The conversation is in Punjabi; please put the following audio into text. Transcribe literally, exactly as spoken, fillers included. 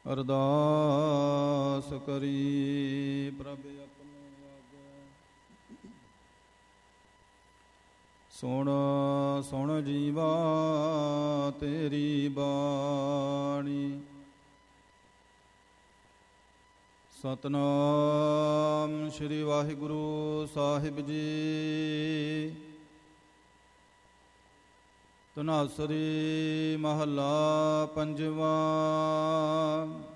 ਅਰਦਾਸ ਕਰੀ। ਪ੍ਰਭ ਆਪਣੇ ਆਗੇ ਸੁਣ ਸੁਣ ਜੀਵਾ ਤੇਰੀ ਬਾਣੀ। ਸਤਿਨਾਮ ਸ੍ਰੀ ਵਾਹਿਗੁਰੂ ਸਾਹਿਬ ਜੀ। ਧਨਾਸਰੀ ਮਹੱਲਾ ਪੰਜਵਾਂ।